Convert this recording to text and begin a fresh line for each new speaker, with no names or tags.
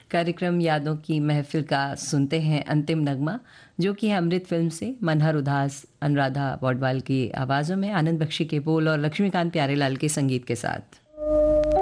कार्यक्रम यादों की महफ़िल का सुनते हैं अंतिम नगमा, जो कि है अमृत फ़िल्म से मनहर उदास, अनुराधा पौडवाल की आवाज़ों में, आनंद बख्शी के बोल और लक्ष्मीकांत प्यारेलाल के संगीत के साथ।